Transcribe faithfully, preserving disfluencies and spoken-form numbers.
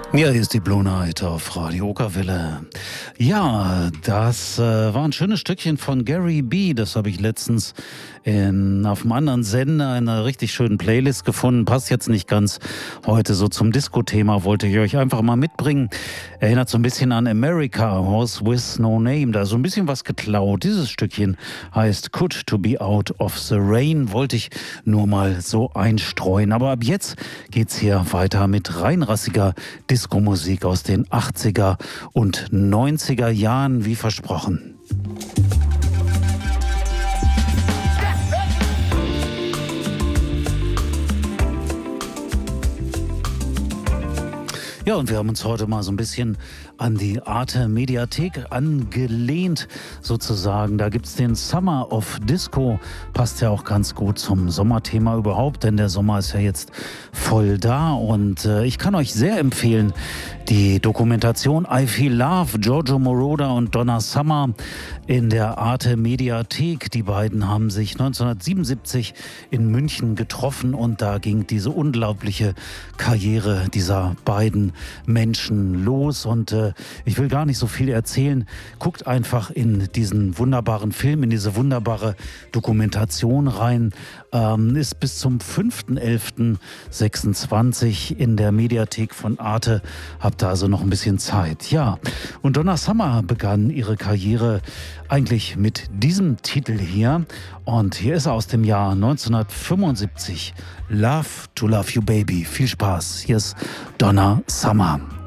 Ja, hier ist die Blue Night auf Radio Okerwelle. Ja, das äh, war ein schönes Stückchen von Gary B. Das habe ich letztens in, auf einem anderen Sender in einer richtig schönen Playlist gefunden. Passt jetzt nicht ganz heute so zum Disco-Thema, wollte ich euch einfach mal mitbringen. Erinnert so ein bisschen an America, Horse with No Name. Da so ein bisschen was geklaut. Dieses Stückchen heißt Good to be Out of the Rain. Wollte ich nur mal so einstreuen. Aber ab jetzt geht's hier weiter mit reinrassiger Disco-Musik aus den achtziger und neunziger Jahren, wie versprochen. Ja, und wir haben uns heute mal so ein bisschen an die Arte Mediathek angelehnt, sozusagen. Da gibt's den Summer of Disco. Passt ja auch ganz gut zum Sommerthema überhaupt, denn der Sommer ist ja jetzt voll da. Und äh, ich kann euch sehr empfehlen, die Dokumentation I Feel Love, Giorgio Moroder und Donna Summer in der Arte Mediathek. Die beiden haben sich neunzehnhundertsiebenundsiebzig in München getroffen und da ging diese unglaubliche Karriere dieser beiden Menschen los. Und äh, ich will gar nicht so viel erzählen. Guckt einfach in diesen wunderbaren Film, in diese wunderbare Dokumentation rein. Ähm, ist bis zum fünften elften sechsundzwanzig in der Mediathek von Arte. Habt ihr also noch ein bisschen Zeit. Ja, und Donna Summer begann ihre Karriere eigentlich mit diesem Titel hier. Und hier ist er aus dem Jahr neunzehnhundertfünfundsiebzig. Love to Love You Baby. Viel Spaß. Hier ist Donna Summer.